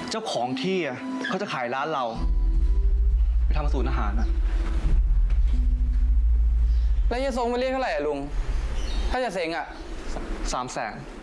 เจ้าของที่อ่ะเขาจะขายร้านเราไปทำศูนย์อาหารอ่ะแล้วเฮียทรงมาเรียกเท่าไหร่อะลุงถ้าจะเซ็งอะ 300,000